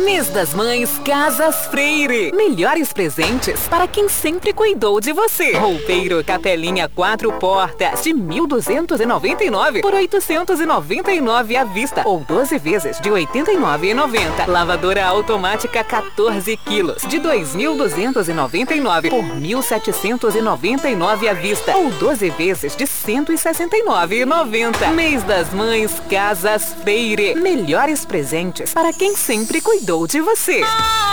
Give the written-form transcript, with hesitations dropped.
Mês das Mães Casas Freire. Melhores presentes para quem sempre cuidou de você. Roupeiro Capelinha 4 portas de 1.299 por 899 à vista ou 12 vezes de 89,90. Lavadora automática 14 quilos de 2.299 por 1.799 à vista ou 12 vezes de 169,90. Mês das Mães Casas Freire. Melhores presentes para quem sempre cuidou de você.